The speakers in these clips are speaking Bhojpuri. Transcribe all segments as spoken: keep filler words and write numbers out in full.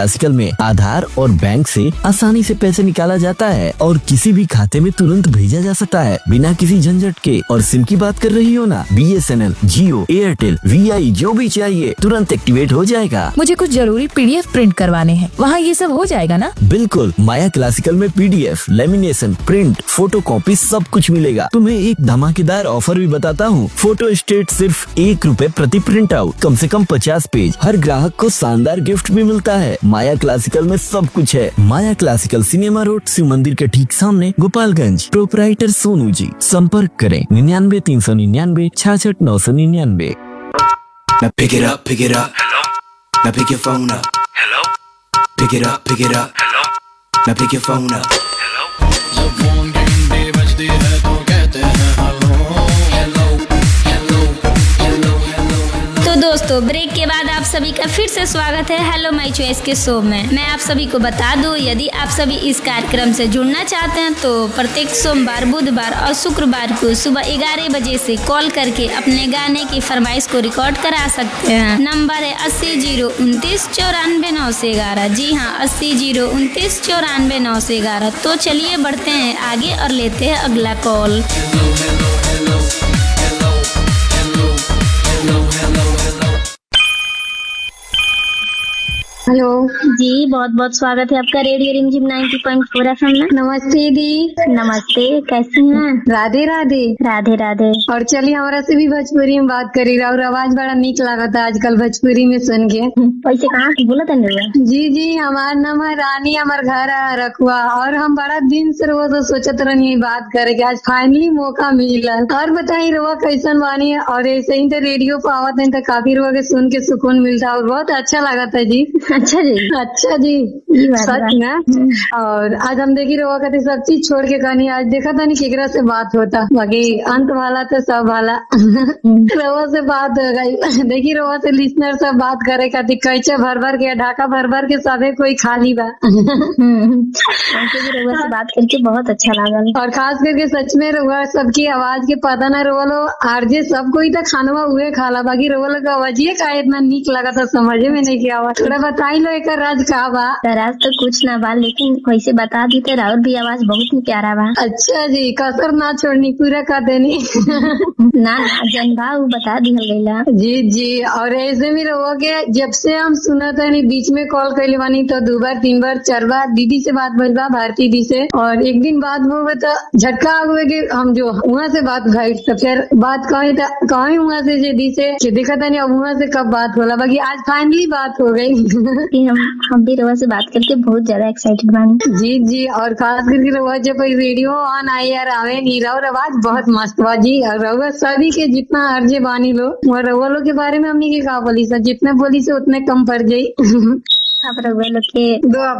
क्लासिकल में आधार और बैंक से आसानी से पैसे निकाला जाता है और किसी भी खाते में तुरंत भेजा जा सकता है बिना किसी झंझट के। और सिम की बात कर रही हो ना, बी एस एन एल, जियो, एयरटेल, वी आई जो भी चाहिए तुरंत एक्टिवेट हो जाएगा। मुझे कुछ जरूरी पी डी एफ प्रिंट करवाने हैं, वहाँ ये सब हो जाएगा ना? बिल्कुल, माया क्लासिकल में पी D F, lamination, print, photo copy सब कुछ मिलेगा। तुम्हें एक धमाकेदार ऑफर भी बताता हूँ, फोटो स्टेट सिर्फ एक रुपए प्रति प्रिंट आउट, कम से कम पचास पेज। हर ग्राहक को शानदार गिफ्ट भी मिलता है। माया क्लासिकल में सब कुछ है। माया क्लासिकल, सिनेमा रोड, शिव मंदिर के ठीक सामने, गोपालगंज। प्रोपराइटर सोनू जी। संपर्क करें निन्यानवे तीन सौ निन्यानवे छाछठ नौ सौ निन्यानवे। Now pick it up, pick it up. Hello. Now pick your phone up. Hello. Pick it up, pick it up. Hello. Now pick your phone up. Hello. जब फोन की घंटी बजती है तो कहते हैं hello hello hello hello hello. तो दोस्तों, ब्रेक के बाद आप सभी का फिर से स्वागत है हेलो माय चॉइस के शो में। मैं आप सभी को बता दूं, यदि आप सभी इस कार्यक्रम से जुड़ना चाहते हैं तो प्रत्येक सोमवार, बुधवार और शुक्रवार को सुबह ग्यारह बजे से कॉल करके अपने गाने की फरमाइश को रिकॉर्ड करा सकते हैं। नंबर है अस्सी जीरो उनतीस चौरानवे नौ से ग्यारह। जी हाँ, अस्सी जीरो उनतीस चौरानवे नौ से ग्यारह। तो चलिए बढ़ते हैं आगे और लेते हैं अगला कॉल। हेलो जी, बहुत बहुत स्वागत है आपका रेडियो रिमझिम नाइंटी पॉइंट फोर एफ एम में। नमस्ते दी। नमस्ते, कैसी हैं? राधे राधे। राधे राधे। और चलिए हमारा से भी भोजपुरी में बात करी रहा और आवाज बड़ा नीक लागत है आजकल भोजपुरी में सुन के। वैसे कहाँ की बोला था? जी जी, हमारा नाम है रानी, हमार घर है रखुआ और हम बड़ा दिन से रोज तो सोचत रही बात करे के आज फाइनली मौका मिला। और बताई रोआ कैसन बानी है? और ऐसे ही तो रेडियो पे आवत है तो काफी रोआ के सुन के सुकून मिलता है और बहुत अच्छा लगता है जी। अच्छा जी। अच्छा जी, सच में। और आज हम देखी रहो कहते सब चीज छोड़ के कहनी आज देखा था नहीं केकरा से बात होता, बाकी अंत वाला तो सब वाला रवा से बात हो गई। देखी रवा से लिसनर सब बात करे कहती कैचे भर भर के ढाका भर भर के सबे कोई खाली बा। रवा से बात करके बहुत अच्छा लगा। और खास करके सच में रवा सबकी आवाज के पता न रवा लो आरजे सब कोई तो खानवा हुए खाला, बाकी रवा लोग आवाज का इतना नीक लगा था समझे में नहीं किया। थोड़ा बताई लो एक राज का बा? राज तो कुछ ना बा, लेकिन वैसे बता दी तो राउर भी आवाज बहुत ही प्यारा बा। अच्छा जी, कसर ना छोड़नी, पूरा कर देनी। ना ना जन बा वो बता दी गईला। जी जी। और ऐसे भी रहो के जब से हम सुना था नहीं बीच में कॉल कर बानी तो दो बार तीन बार चार बार दीदी से बात भइल बा, भारती दी से। और एक दिन बात हो तो झटका हुए कि हम जो वहाँ से बात भइल तो फिर बात कही कहीं वहाँ से जे दी से देखा था नहीं अब वहाँ से कब बात होला, बाकी आज फाइनली बात हो गई। हम हम भी रवा से बात करके बहुत ज्यादा एक्साइटेड बानी। जी जी। और खास करके रवा जब रेडियो ऑन आई यार आवे नहीं रहो आवाज बहुत मस्त बा जी। और रवा सभी के जितना अर्जे बानी लो और रवा लो के बारे में हमने के कहा बोली सर जितने बोली से उतने कम पड़ जाये। आप लोग के दुआ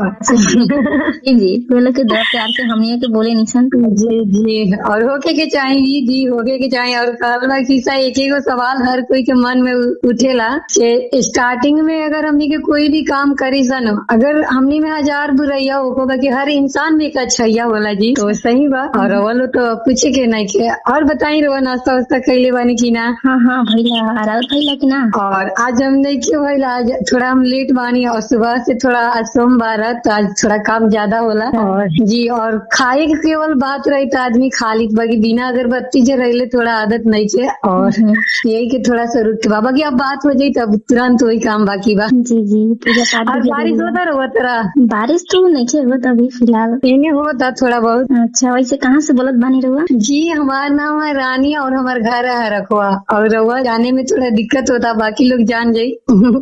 जी जी लोग के दुआ प्यार से हम के बोले निशान। जी जी। और होके के चाहिए जी, होके के चाहिए। और कहला किस्सा एक एक सवाल हर कोई के मन में उठेला कि स्टार्टिंग में अगर हमनी के कोई भी काम करी सन, अगर हमनी में हजार बुराइया हो बाकी हर इंसान में एक अच्छाइया होला जी, तो सही बा। और वो तो पूछे के नहीं के। और बताई रो नाश्ता वास्ता कैले बानी की ना? हाँ हाँ भैया, और भैया की ना। और आज हम नहीं क्यों भैया, आज थोड़ा हम लेट बानी और सुबह से थोड़ा आज सोमवार है तो आज थोड़ा काम ज्यादा होला। और जी। और खाए के केवल बात रही तो आदमी खा ली, बाकी बिना अगरबत्ती जे रही थोड़ा आदत नहीं है। और यही के थोड़ा सा रुक के बाबा की अब बात हो जाये तब तुरंत वही काम बाकी बा। जी जी। और बारिश होता रहो तेरा? बारिश तो नहीं होता अभी फिलहाल, इन्हें होता थोड़ा बहुत। अच्छा, वैसे कहाँ से बोलत बानी रहुआ? जी, हमारा नाम है रानी और हमारा घर है रखवा। और रहुआ जाने में थोड़ा दिक्कत होता, बाकी लोग जान जाये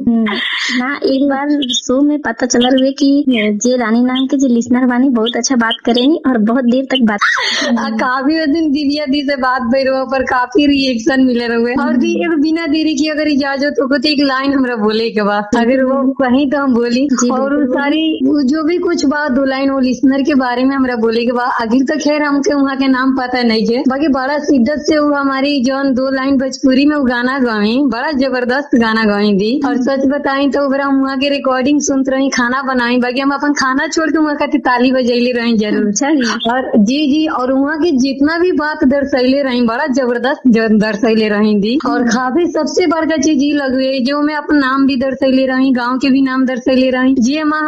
ना। एक बार शो में पता चला हुए कि जे रानी नाम के जो लिसनर बानी बहुत अच्छा बात करेनी और बहुत देर तक बात काफी दिन दिव्या दी से बात भई रहो पर काफी रिएक्शन मिले रहे। और दी बिना देरी की अगर इजाजत हो तो एक लाइन हमरा बोले के बाद अगर वो कहीं तो हम बोली। और सारी जो भी कुछ बात दो लाइन वो लिसनर के बारे में हमरा बोले के बाद आगे तो खैर हमके वहाँ के नाम पता नहीं है, बाकी बड़ा शिद्दत से वो हमारी जौन दो लाइन भोजपुरी में वो गाना गाई, बड़ा जबरदस्त गाना गाई दी। और सच बताई तो हम वहाँ के रिकॉर्डिंग सुनते रही, खाना बनाई, बाकी हम अपन खाना छोड़ के वहाँ का ताली बजैले रही जरूर। और जी जी। और वहाँ की जितना भी बात दर्शैले रही बड़ा जबरदस्त दर्शैले रही दी। और काफी सबसे बड़का चीज ये लगे जो मैं अपन नाम भी दर्शैले रही, गाँव के भी नाम दर्शैले रही जी।